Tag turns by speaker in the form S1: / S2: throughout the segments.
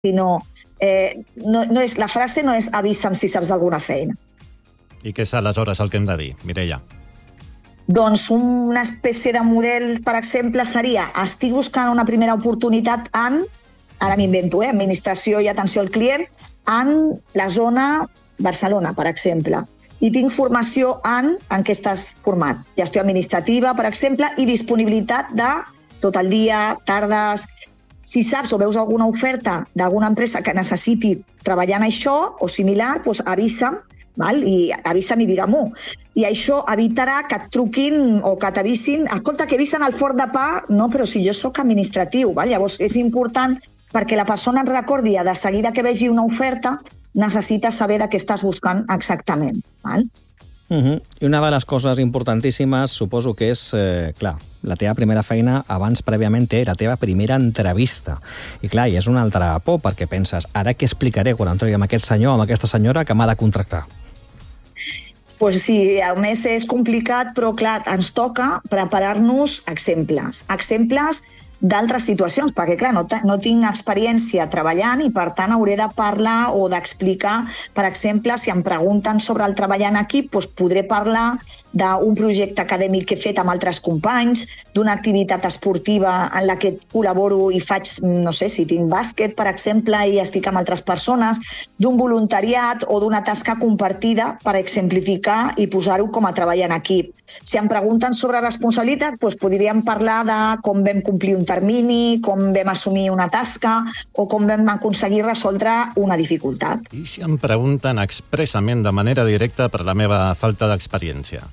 S1: sinó... la frase no és avisa'm si saps d'alguna feina.
S2: I què és aleshores el que hem de dir, Mireia?
S1: Doncs una espècie de model, per exemple, seria estic buscant una primera oportunitat en, ara m'invento, administració i atenció al client, en la zona Barcelona, per exemple. I tinc formació en què estàs format. Gestió administrativa, per exemple, i disponibilitat de tot el dia, tardes... Si saps o veus alguna oferta d'alguna empresa que necessiti treballar en això o similar, doncs avisa'm, i avisa'm i digue-m'ho. I això evitarà que et truquin o que t'avisin, escolta, que he vist en el forn de pa, no, però si jo sóc administratiu. Llavors és important perquè la persona et recordi de seguida que vegi una oferta, necessita saber de què estàs buscant exactament.
S3: I una de les coses importantíssimes suposo que és, clar, la teva primera feina abans prèviament té la teva primera entrevista. I clar, i és una altra por, perquè penses, ara què explicaré quan entri amb aquest senyor o amb aquesta senyora que m'ha de contractar?
S1: Doncs sí, a més és complicat, però clar, ens toca preparar-nos exemples. Exemples d'altres situacions, perquè clar, no tinc experiència treballant i per tant hauré de parlar o d'explicar, per exemple, si em pregunten sobre el treball en equip, doncs podré parlar d'un projecte acadèmic que he fet amb altres companys, d'una activitat esportiva en la que col·laboro i faig, no sé, si tinc bàsquet, per exemple, i estic amb altres persones, d'un voluntariat o d'una tasca compartida per exemplificar i posar-ho com a treball en equip. Si em pregunten sobre responsabilitat, doncs podríem parlar de com vam complir un termini, com vam assumir una tasca o com vam aconseguir resoldre una dificultat.
S2: I si em pregunten expressament de manera directa per la meva falta d'experiència?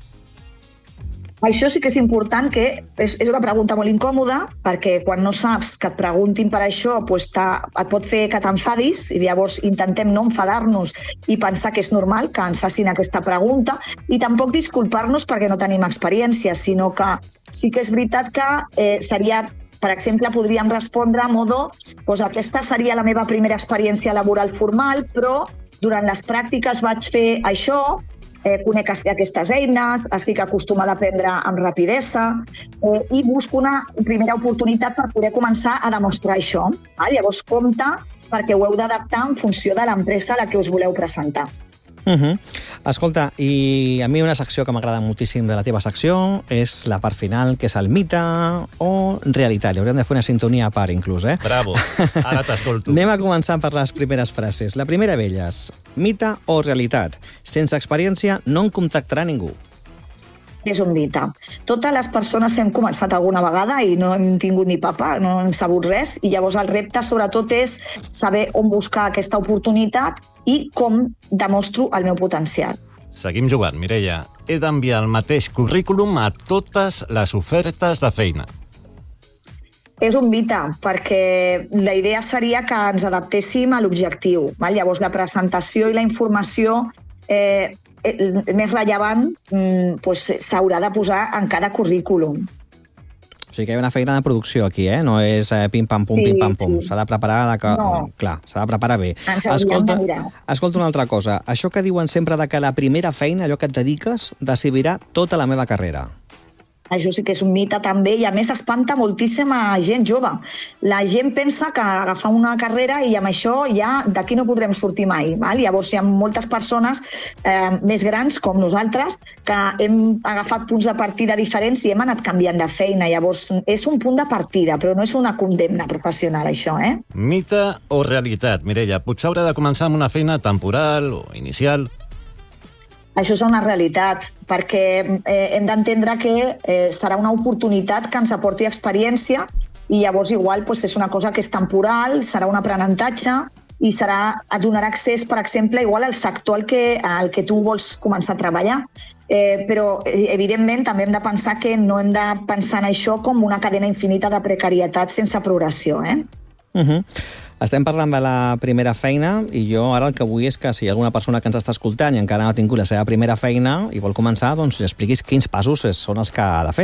S1: Això sí que és important, que és una pregunta molt incòmoda, perquè quan no saps que et preguntin per això, doncs et pot fer que t'enfadis, i llavors intentem no enfadar-nos i pensar que és normal que ens facin aquesta pregunta, i tampoc disculpar-nos perquè no tenim experiència, sinó que sí que és veritat que seria... Per exemple, podríem respondre a modo, doncs aquesta seria la meva primera experiència laboral formal, però durant les pràctiques vaig fer això, conec aquestes eines, estic acostumada a aprendre amb rapidesa i busco una primera oportunitat per poder començar a demostrar això. Llavors, compte, perquè ho heu d'adaptar en funció de l'empresa a la que us voleu presentar.
S3: Escolta, i a mi una secció que m'agrada moltíssim de la teva secció és la part final, que és el mite o realitat. Li hauríem de fer una sintonia a part, inclús,
S2: Bravo, ara t'escolto.
S3: Anem a començar per les primeres frases. La primera d'elles, mite o realitat. Sense experiència no em contactarà ningú.
S1: És un mite. Totes les persones hem començat alguna vegada i no hem tingut ni papa, no hem sabut res, i llavors el repte sobretot és saber on buscar aquesta oportunitat i com demostro el meu potencial.
S2: Seguim jugant, Mireia. He d'enviar el mateix currículum a totes les ofertes de feina.
S1: És un mite, perquè la idea seria que ens adaptéssim a l'objectiu. Llavors, la presentació i la informació més rellevant s'haurà de posar en cada currículum.
S3: O sigui que hi ha una feina de producció aquí, no és pim-pam-pum, pim-pam-pum. S'ha de preparar clar, s'ha de preparar bé. Escolta una altra cosa. Això que diuen sempre de que la primera feina, allò que et dediques, decidirà tota la meva carrera.
S1: Això sí que és un mite també, i a més espanta moltíssima gent jove. La gent pensa que agafar una carrera i amb això ja d'aquí no podrem sortir mai. Llavors hi ha moltes persones més grans com nosaltres que hem agafat punts de partida diferents i hem anat canviant de feina. Llavors és un punt de partida, però no és una condemna professional, això.
S2: Mite o realitat, Mireia? Potser haurà de començar amb una feina temporal o inicial?
S1: Això és una realitat, perquè hem d'entendre que serà una oportunitat que ens aporti experiència i llavors igual és una cosa que és temporal, serà un aprenentatge i et donarà accés, per exemple, igual al sector al que tu vols començar a treballar. Però, evidentment, també hem de pensar que no hem de pensar en això com una cadena infinita de precarietat sense progressió.
S3: Estem parlant de la primera feina i jo ara el que vull és que si hi ha alguna persona que ens està escoltant i encara no ha tingut la seva primera feina i vol començar, doncs li expliquis quins passos són els que ha de fer.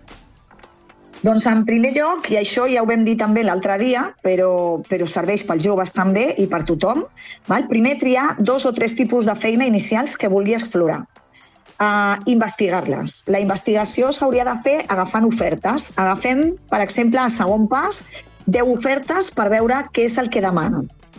S1: Doncs en primer lloc, i això ja ho vam dir també l'altre dia, però serveix pels joves també i per tothom, primer triar 2 o 3 tipus de feina inicials que vulgui explorar. Investigar-les. La investigació s'hauria de fer agafant ofertes. Agafem, per exemple, el segon pas 10 ofertes per veure què és el que demanen.